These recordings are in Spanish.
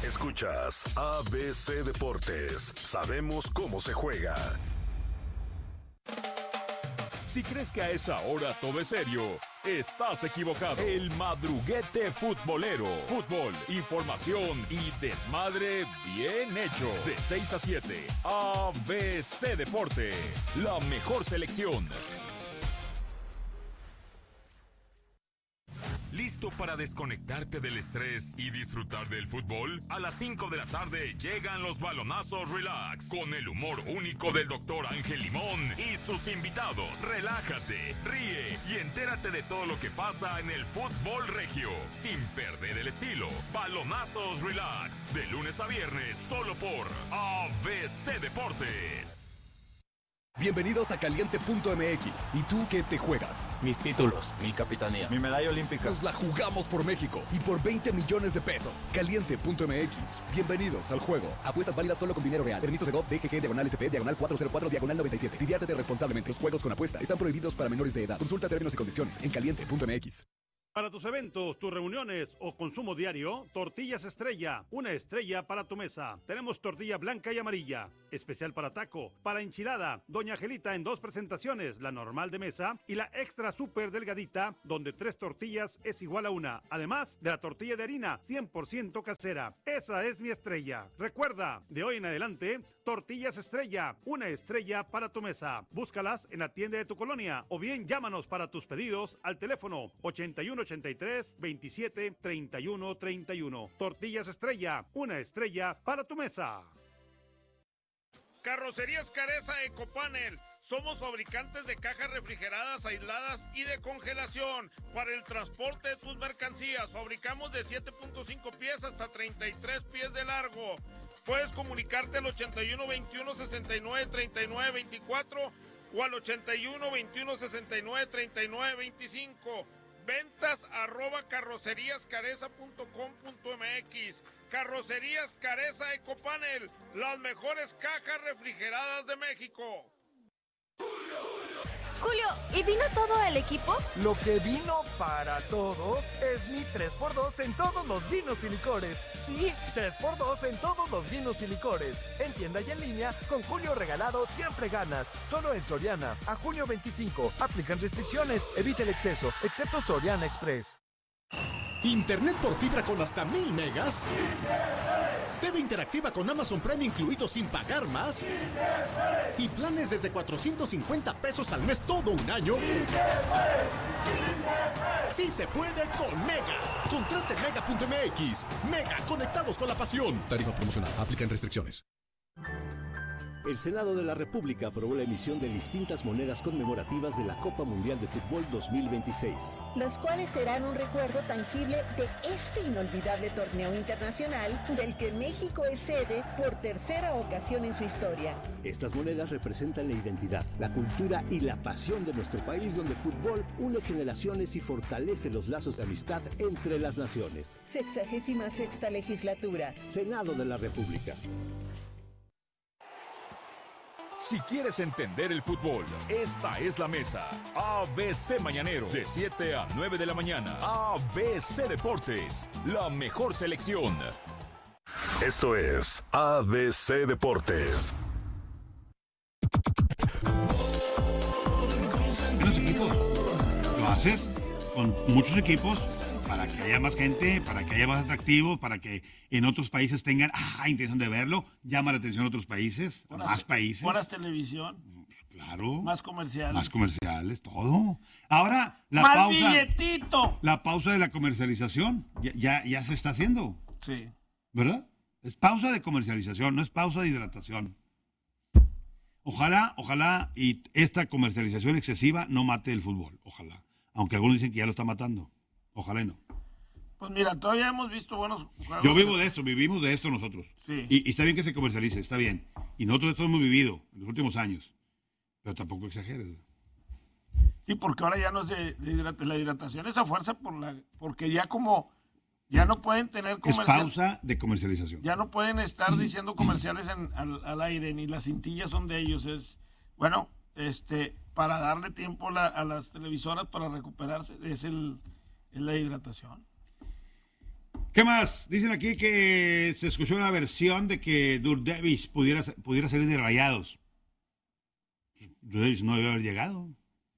Escuchas ABC Deportes. Sabemos cómo se juega. Si crees que a esa hora todo es serio, estás equivocado. El madruguete futbolero. Fútbol, información y desmadre bien hecho. De 6 a 7, ABC Deportes. La mejor selección. ¿Listo para desconectarte del estrés y disfrutar del fútbol? A las 5 de la tarde llegan los balonazos Relax, con el humor único del Dr. Ángel Limón y sus invitados. Relájate, ríe y entérate de todo lo que pasa en el fútbol regio, sin perder el estilo. Balonazos Relax, de lunes a viernes, solo por ABC Deportes. Bienvenidos a Caliente.mx. ¿Y tú qué te juegas? Mis títulos, mi capitanía, mi medalla olímpica. Nos la jugamos por México y por 20 millones de pesos. Caliente.mx. Bienvenidos al juego. Apuestas válidas solo con dinero real. Permiso de GOV, DGG, /SP, /404, /97. Diviértete responsablemente. Los juegos con apuesta están prohibidos para menores de edad. Consulta términos y condiciones en Caliente.mx. Para tus eventos, tus reuniones o consumo diario, Tortillas Estrella, una estrella para tu mesa. Tenemos tortilla blanca y amarilla, especial para taco, para enchilada, Doña Angelita en 2 presentaciones, la normal de mesa y la extra súper delgadita, donde 3 tortillas es igual a 1, además de la tortilla de harina 100% casera. Esa es mi estrella. Recuerda, de hoy en adelante, Tortillas Estrella, una estrella para tu mesa. Búscalas en la tienda de tu colonia o bien llámanos para tus pedidos al teléfono 8183-27-31-31. Tortillas Estrella, una estrella para tu mesa. Carrocerías Careza Ecopanel. Somos fabricantes de cajas refrigeradas, aisladas y de congelación para el transporte de tus mercancías. Fabricamos de 7.5 pies hasta 33 pies de largo. Puedes comunicarte al 81 21 69 39 24 o al 81 21 69 39 25. Ventas @carroceríascareza.com.mx. Carrocerías Careza Ecopanel, las mejores cajas refrigeradas de México. Julio, ¿y vino todo el equipo? Lo que vino para todos es mi 3x2 en todos los vinos y licores. Sí, 3x2 en todos los vinos y licores. En tienda y en línea, con Julio regalado siempre ganas. Solo en Soriana, a junio 25. Aplican restricciones, evita el exceso, excepto Soriana Express. ¿Internet por fibra con hasta 1000 megas? TV interactiva con Amazon Prime incluido sin pagar más. Y planes desde 450 pesos al mes todo un año. Sí se puede con Mega. Contrate Mega.mx. Mega, conectados con la pasión. Tarifa promocional. Aplican restricciones. El Senado de la República aprobó la emisión de distintas monedas conmemorativas de la Copa Mundial de Fútbol 2026. Las cuales serán un recuerdo tangible de este inolvidable torneo internacional del que México es sede por tercera ocasión en su historia. Estas monedas representan la identidad, la cultura y la pasión de nuestro país, donde el fútbol une generaciones y fortalece los lazos de amistad entre las naciones. 66ª legislatura. Senado de la República. Si quieres entender el fútbol, esta es la mesa. ABC Mañanero, de 7 a 9 de la mañana. ABC Deportes, la mejor selección. Esto es ABC Deportes. Los equipos, lo haces con muchos equipos para que haya más gente, para que haya más atractivo, para que en otros países tengan intención de verlo, llama la atención a otros países, a más países. Buenas televisión. Claro. Más comerciales. Más comerciales, todo. Ahora, ¡más billetito! La pausa de la comercialización ya se está haciendo. Sí. ¿Verdad? Es pausa de comercialización, no es pausa de hidratación. Ojalá y esta comercialización excesiva no mate el fútbol, ojalá. Aunque algunos dicen que ya lo está matando. Ojalá y no. Pues mira, todavía hemos visto buenos juegos. Yo vivo de esto, vivimos de esto nosotros. Sí. Y está bien que se comercialice, está bien. Y nosotros esto hemos vivido en los últimos años. Pero tampoco exageres. Sí, porque ahora ya no es la hidratación, es a fuerza porque ya como ya no pueden tener comerciales. Es pausa de comercialización. Ya no pueden estar diciendo comerciales al aire, ni las cintillas son de ellos. Es, bueno, para darle tiempo a las televisoras para recuperarse, es la hidratación. ¿Qué más? Dicen aquí que se escuchó una versión de que Đurđević pudiera salir de Rayados. Đurđević no debe haber llegado.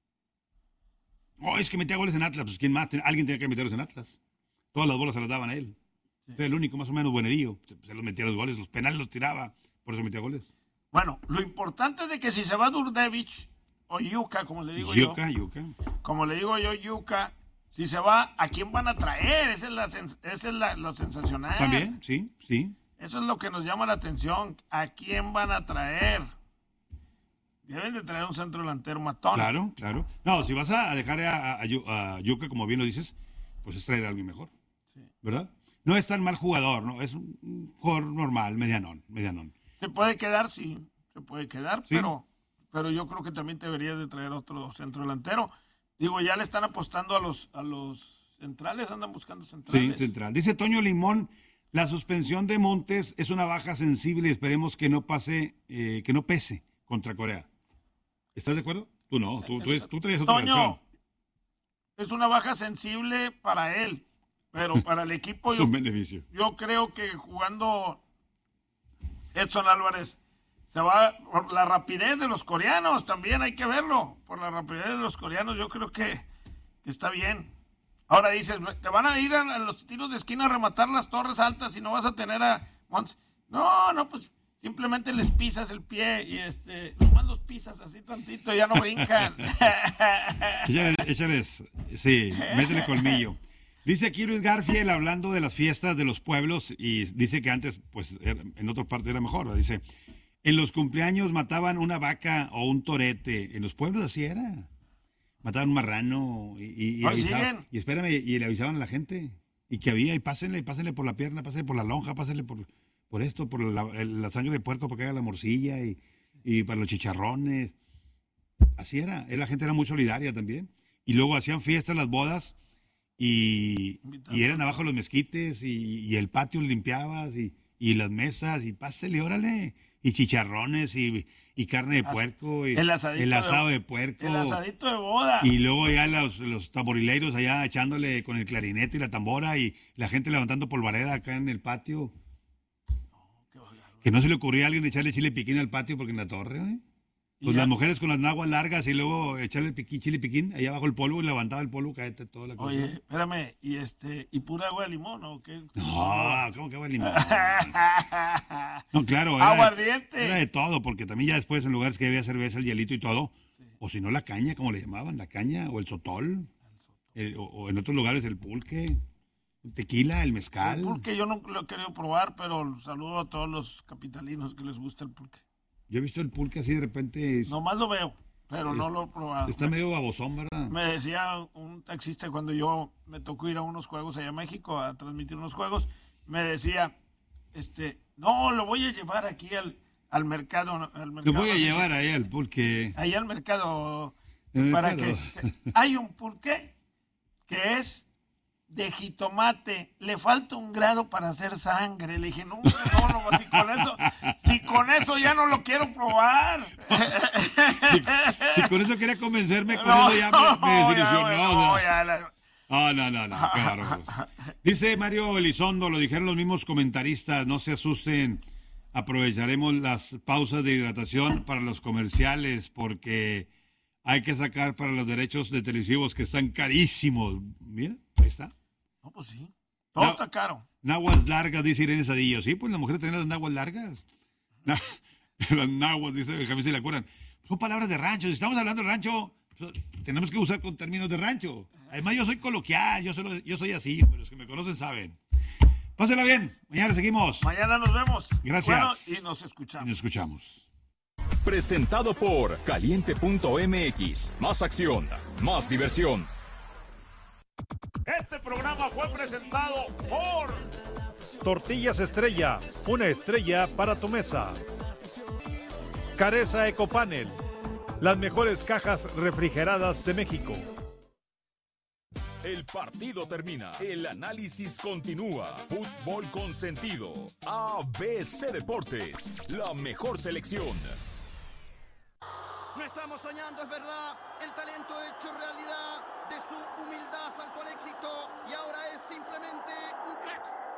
Es que metía goles en Atlas. Pues ¿quién más? Alguien tenía que meterlos en Atlas. Todas las bolas se las daban a él. Sí. Era el único más o menos buenerío. Se los metía los goles, los penales los tiraba. Por eso metía goles. Bueno, lo importante es de que si se va Đurđević o Yuka, como le digo yo. Yuka. Como le digo yo, Yuka. Si se va, ¿a quién van a traer? Esa es lo sensacional. También, sí. Eso es lo que nos llama la atención. ¿A quién van a traer? Deben de traer un centro delantero matón. Claro. No, si vas a dejar a Yuka, como bien lo dices, pues es traer a alguien mejor. Sí. ¿Verdad? No es tan mal jugador, ¿no? Es un jugador normal, medianón. Se puede quedar, sí. Pero yo creo que también deberías de traer otro centro delantero. Digo, ya le están apostando a los centrales, andan buscando centrales. Sí, central. Dice Toño Limón, la suspensión de Montes es una baja sensible y esperemos que no pese contra Corea. ¿Estás de acuerdo? Tú no, tú traes otra versión. Es una baja sensible para él, pero para el equipo es un beneficio. Yo creo que jugando Edson Álvarez se va por la rapidez de los coreanos, también hay que verlo. Por la rapidez de los coreanos yo creo que está bien. Ahora dices, te van a ir a los tiros de esquina a rematar las torres altas y no vas a tener a Montes. No, pues simplemente les pisas el pie y nomás los pisas así tantito, ya no brincan. Échales, sí, métele colmillo. Dice aquí Luis Garfield hablando de las fiestas de los pueblos y dice que antes, pues en otra parte era mejor, ¿no? Dice, en los cumpleaños mataban una vaca o un torete, en los pueblos así era. Mataban un marrano y le avisaban a la gente y que había, y pásenle por la pierna, pásenle por la lonja, pásenle por esto, por la sangre de puerco para que haga la morcilla y para los chicharrones. Así era, la gente era muy solidaria también. Y luego hacían fiestas, las bodas, y eran abajo los mezquites, y el patio limpiabas, y las mesas, y pásele, órale, y chicharrones, y carne de puerco, y el asado de puerco. El asadito de boda. Y luego ya los tamborileiros allá echándole con el clarinete y la tambora, y la gente levantando polvareda acá en el patio. Que no se le ocurría a alguien echarle chile piquín al patio porque en la torre, ¿eh? Pues las mujeres con las naguas largas y luego echarle chile piquín ahí abajo el polvo y levantaba el polvo, cállate toda la cosa. Oye, espérame, y pura agua de limón, ¿o qué? No, ¿cómo que agua de limón? No, claro. Aguardiente. Era de todo, porque también ya después en lugares que había cerveza, el hielito y todo, sí. O si no la caña, como le llamaban, la caña o el sotol, o en otros lugares el pulque. Tequila, el mezcal. El pulque yo no lo he querido probar, pero saludo a todos los capitalinos que les gusta el pulque. Yo he visto el pulque así de repente. Nomás lo veo, pero no lo he probado. Está medio babosón, ¿verdad? Me decía un taxista cuando yo me tocó ir a unos juegos allá a México a transmitir unos juegos, me decía, no, lo voy a llevar aquí al mercado. Lo voy a llevar ahí al pulque. Ahí al mercado. Para que hay un pulque que es de jitomate, le falta un grado para hacer sangre. Le dije, no, si con eso ya no lo quiero probar. Si con eso quería convencerme, con eso ya me desilusionó. No, qué bárbaro. Dice Mario Elizondo, lo dijeron los mismos comentaristas, no se asusten, aprovecharemos las pausas de hidratación para los comerciales, porque hay que sacar para los derechos de televisivos que están carísimos. Mira, ahí está. No, pues sí. Todo está caro. Naguas largas, dice Irene Sadillo. Sí, pues las mujeres tienen las naguas largas. Las naguas, dice Benjamín, se le acuerdan. Son palabras de rancho. Si estamos hablando de rancho, tenemos que usar con términos de rancho. Además, yo soy coloquial, yo soy así. Pero los que me conocen saben. Pásenla bien. Mañana seguimos. Mañana nos vemos. Gracias. Bueno, y nos escuchamos. Presentado por Caliente.mx. Más acción, más diversión. Este programa fue presentado por Tortillas Estrella, una estrella para tu mesa. Careza Ecopanel, las mejores cajas refrigeradas de México. El partido termina, el análisis continúa. Fútbol con sentido. ABC Deportes, la mejor selección. No estamos soñando, es verdad. El talento hecho realidad. De su humildad saltó al éxito y ahora es simplemente un crack.